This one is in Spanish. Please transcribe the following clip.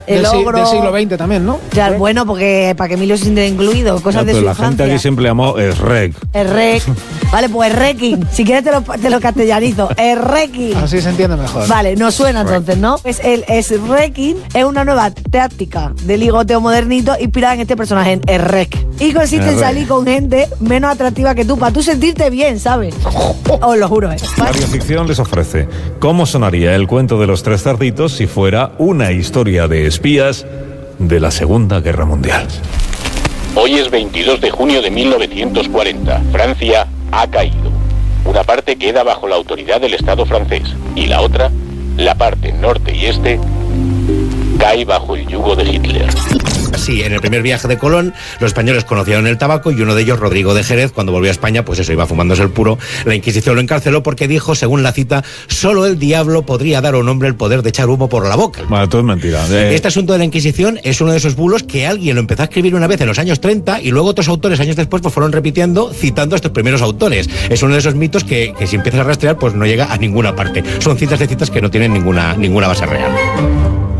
del siglo XX también, ¿no? Ya, bueno, porque para que Emilio se sienta incluido, cosas de su la gente aquí siempre llamó Esrec. Esrec. Vale, pues Esrequín. Si quieres te lo castellanizo. Esrequín. Así se entiende mejor. Vale, nos suena entonces, ¿no? Pues el Esrequín es una nueva táctica de ligoteo modernito inspirada en este personaje, en Esrec. Y consiste en salir con gente menos atractiva que tú, para tú sentirte bien, ¿sabes? Os lo juro, Radio Ficción les ofrece ¿cómo sonaría el cuento de los tres cerditos si fuera una historia de espías de la Segunda Guerra Mundial? Hoy es 22 de junio de 1940. Francia ha caído. Una parte queda bajo la autoridad del Estado francés y la otra, la parte norte y este, cae bajo el yugo de Hitler. Sí, en el primer viaje de Colón, los españoles conocieron el tabaco y uno de ellos, Rodrigo de Jerez, cuando volvió a España, pues eso, iba fumándose el puro. La Inquisición lo encarceló porque dijo, según la cita, solo el diablo podría dar a un hombre el poder de echar humo por la boca. Bueno, todo es mentira. Este asunto de la Inquisición es uno de esos bulos que alguien lo empezó a escribir una vez en los años 30 y luego otros autores años después pues fueron repitiendo, citando a estos primeros autores. Es uno de esos mitos que si empiezas a rastrear pues no llega a ninguna parte. Son citas de citas que no tienen ninguna base real.